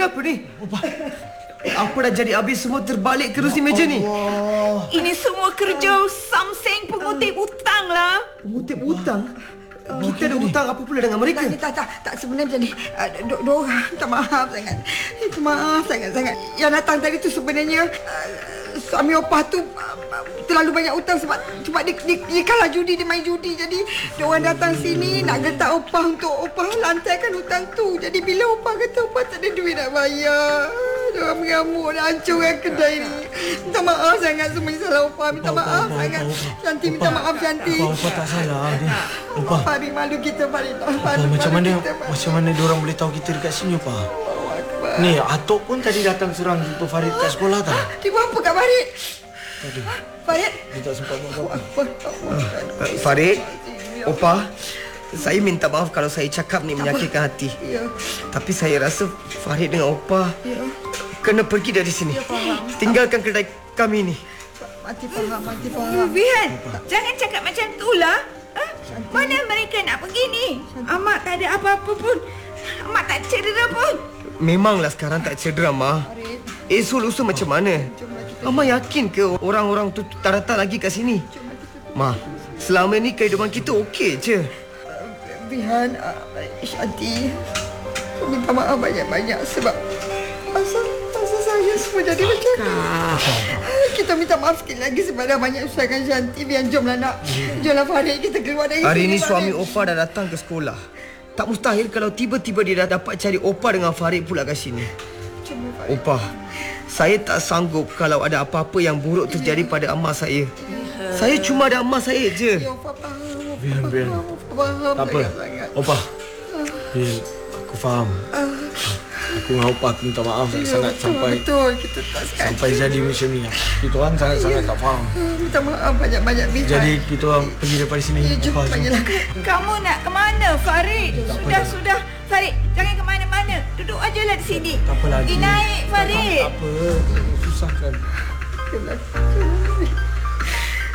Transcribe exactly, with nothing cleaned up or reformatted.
kenapa ni? Apa dah jadi habis semua terbalik kerusi meja ni? Ini semua kerja Samseng pengutip hutang lah. Pengutip hutang? Kita ada hutang apa pula dengan mereka? Tak, tak, tak, tak sebenarnya macam ni. Uh, Dua do, minta maaf sangat. Minta maaf sangat-sangat. Yang datang tadi tu sebenarnya uh, suami opah tu uh, terlalu banyak hutang sebab sebab dia, dia, dia kalah judi, dia main judi. Jadi dia orang datang sini nak getak opah untuk opah lantaikan hutang tu. Jadi bila opah kata opah tak ada duit nak bayar, dia orang mengamuk dan hancurkan kedai ni. Minta maaf sangat, semuanya salah opah. Minta Opah, maaf opah, sangat. opah, opah. Shanti minta maaf Shanti. Opah, opah tak salah dia. Opah. Farid malu kita Farid. Opah, macam mana macam mana diorang boleh tahu kita dekat sini, Opah? Ni, Atok pun tadi datang serang jumpa Farid kat sekolah tak? Dia buat apa kat Farid? Tadi. Farid? Dia tak sempat buat apa. Uh, Farid, Opah, saya minta maaf kalau saya cakap ni menyakitkan hati. Ya. Tapi saya rasa Farid dengan Opah Ya. kena pergi dari sini. Ya, faham. Tinggalkan kedai kami ni. Mati faham, mati faham. Vivian, jangan cakap macam tu lah. Ha? Mana mereka nak pergi ni? Amak tak ada apa-apa pun. Amak tak cedera pun. Memanglah sekarang tak cedera, Ma. Esok lusa macam mana? Ama yakin ke orang-orang tu tak datang lagi kat sini? Ma, selama ni kehidupan kita okey je. Vihan, uh, Shanti, minta maaf banyak-banyak sebab pasal, pasal saya semua jadi macam ni. Kita minta maaf sekali lagi sebab dah banyak usahakan Shanti. Vihan, jomlah nak. Jomlah Farid, kita keluar dari Hari sini. ni suami Opah dah datang ke sekolah. Tak mustahil kalau tiba-tiba dia dah dapat cari Opah dengan Farid pula kat sini. Opah, saya tak sanggup kalau ada apa-apa yang buruk terjadi pada amak saya. Saya cuma ada amak saya je. Ya, Opah faham. Bian, Bian. Faham Tak apa. sangat-sangat. Opah. Bian, aku faham. Aku dengan Opah minta maaf sangat-sangat sampai Betul, kita tak sekali. sampai jadi macam ni. Kita orang sangat-sangat tak faham. Minta maaf banyak-banyak, Vihan. Jadi kita orang pergi daripada sini. Ya, jom, Opah, jom. panggillah. Kamu nak ke mana, Farid? Sudah, sudah. Farid, jangan ke mana-mana. Duduk ajalah di sini. Tak apa lagi. Pergi naik, Farid. Tak apa. Susah kan. Jomlah.